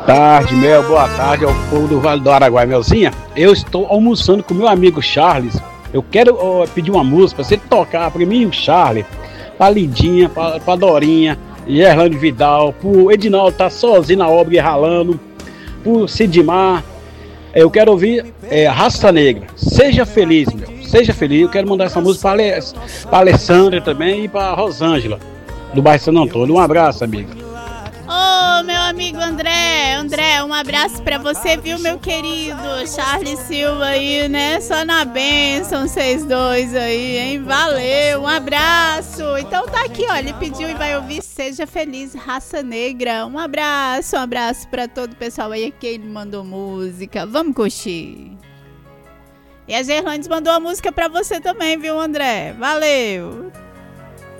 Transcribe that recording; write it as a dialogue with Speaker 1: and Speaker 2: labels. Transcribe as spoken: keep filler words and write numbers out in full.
Speaker 1: tarde, Mel, boa tarde ao povo do Vale do Araguaia, Melzinha. Eu estou almoçando com meu amigo Charles. Eu quero uh, pedir uma música pra você tocar pra mim e o Charles, pra Lidinha, pra, pra Dorinha, Gerlane Vidal, pro Edinaldo tá sozinho na obra e ralando, pro Sidmar. Eu quero ouvir é, Raça Negra. Seja feliz, meu. Seja feliz. Eu quero mandar essa música pra, Ale... pra Alessandra também e pra Rosângela, do bairro São Antônio. Um abraço, amiga.
Speaker 2: Ô, oh, meu amigo André, André, um abraço pra você, viu, meu querido Charles Silva aí, né, só na bênção, vocês dois aí, hein, valeu, um abraço. Então tá aqui, ó, ele pediu e vai ouvir Seja Feliz, Raça Negra. Um abraço, um abraço pra todo o pessoal aí que ele mandou música, vamos curtir. E a Gerlandes mandou a música pra você também, viu, André, valeu.